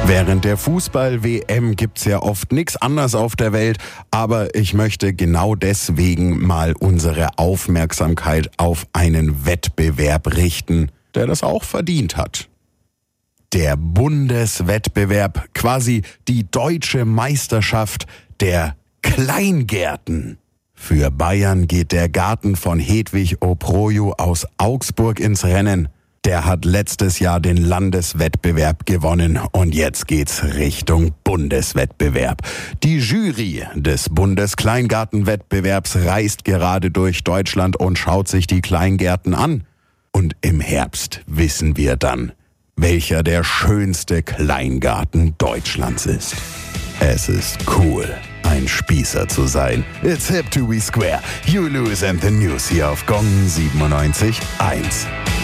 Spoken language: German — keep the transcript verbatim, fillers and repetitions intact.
Während der Fußball-W M gibt's ja oft nichts anderes auf der Welt, aber ich möchte genau deswegen mal unsere Aufmerksamkeit auf einen Wettbewerb richten, der das auch verdient hat. Der Bundeswettbewerb, quasi die deutsche Meisterschaft der Kleingärten. Für Bayern geht der Garten von Hedwig Oproju aus Augsburg ins Rennen. Der hat letztes Jahr den Landeswettbewerb gewonnen und jetzt geht's Richtung Bundeswettbewerb. Die Jury des Bundeskleingartenwettbewerbs reist gerade durch Deutschland und schaut sich die Kleingärten an. Und im Herbst wissen wir dann, welcher der schönste Kleingarten Deutschlands ist. Es ist cool, ein Spießer zu sein. It's hip to be square. You lose and the news hier auf Gong siebenundneunzig Komma eins.